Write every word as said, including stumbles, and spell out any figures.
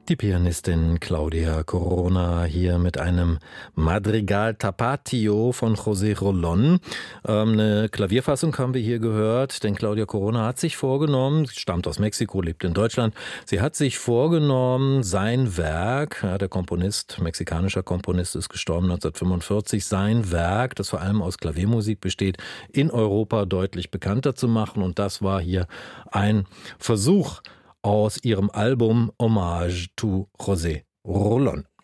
Die Pianistin Claudia Corona hier mit einem Madrigal Tapatio von José Rolón. Ähm, eine Klavierfassung haben wir hier gehört, denn Claudia Corona hat sich vorgenommen, sie stammt aus Mexiko, lebt in Deutschland, sie hat sich vorgenommen, sein Werk, ja, der Komponist, mexikanischer Komponist ist gestorben neunzehnhundertfünfundvierzig, sein Werk, das vor allem aus Klaviermusik besteht, in Europa deutlich bekannter zu machen, und das war hier ein Versuch aus ihrem Album Hommage to José Rolón.